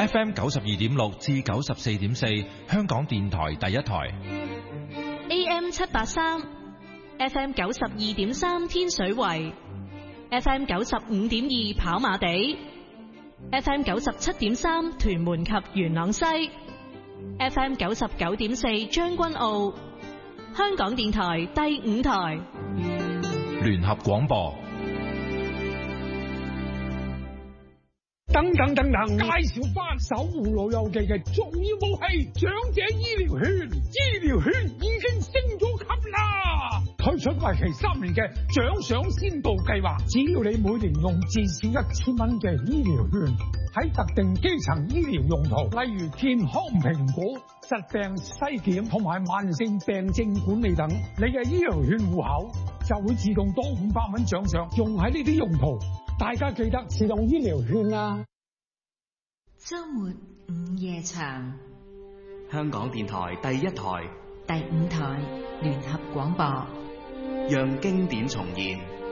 FM 92.6至94.4，香港電台第一台。 AM 783 FM 92.3天水圍 FM 95.2跑馬地 FM 97.3屯門及元朗西 FM 99.4將軍澳，香港電台第5台聯合廣播。 等等，介紹翻守護老友記嘅重要武器——長者醫療券。醫療券已經升咗級啦，推出為期3年嘅獎賞先導計劃。只要你每年用至少1000蚊嘅醫療券，喺特定基層醫療用途，例如健康評估、疾病篩檢同埋慢性病症管理等，你嘅醫療券戶口就會自動多500蚊獎賞，用喺呢啲用途。大家記得自動醫療券啊！ 周末午夜場， 香港電台第一台、 第5台聯合廣播， 讓經典重現。